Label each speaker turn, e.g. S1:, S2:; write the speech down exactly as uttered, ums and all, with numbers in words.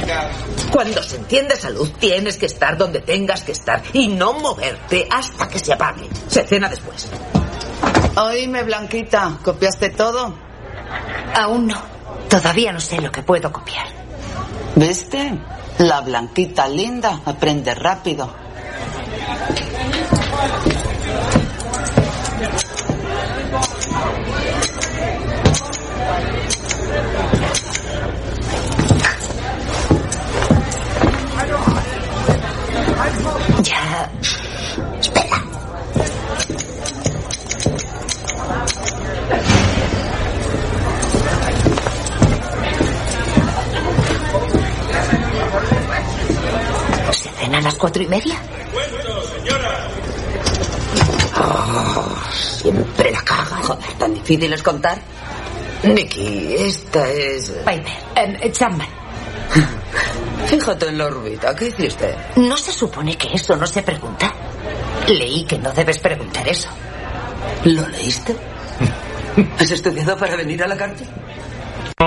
S1: Cuando se entiende salud, tienes que estar donde tengas que estar y no moverte hasta que se apague. Se cena después.
S2: Oíme, Blanquita, ¿copiaste todo?
S3: Aún no. Todavía no sé lo que puedo copiar.
S2: ¿Viste? La Blanquita linda aprende rápido.
S3: Ya. Espera. ¿Se cena a las cuatro y media?
S1: Oh, siempre la caga.
S2: Joder, ¿tan difícil es contar?
S1: Nicky, esta es...
S3: Piper, eh, Chapman.
S1: Fíjate en la órbita, ¿qué hiciste?
S3: ¿No se supone que eso no se pregunta? Leí que no debes preguntar eso.
S1: ¿Lo leíste? ¿Has estudiado para venir a la cárcel?